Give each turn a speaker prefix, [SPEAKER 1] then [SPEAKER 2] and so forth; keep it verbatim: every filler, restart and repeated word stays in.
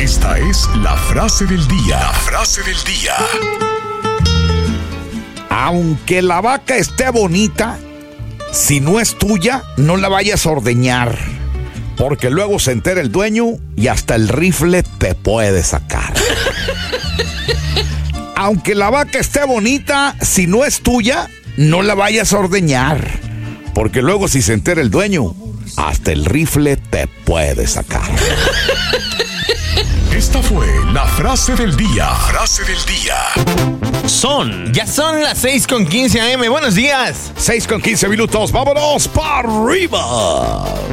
[SPEAKER 1] Esta es la frase del día. La frase del día.
[SPEAKER 2] Aunque la vaca esté bonita, si no es tuya, no la vayas a ordeñar, porque luego se entera el dueño y hasta el rifle te puede sacar. Aunque la vaca esté bonita, si no es tuya, no la vayas a ordeñar, porque luego si se entera el dueño, hasta el rifle te puede sacar.
[SPEAKER 1] Esta fue la frase del día. Frase del día.
[SPEAKER 3] Son, ya son las seis con quince a eme. Buenos días.
[SPEAKER 2] seis con quince minutos, vámonos para arriba.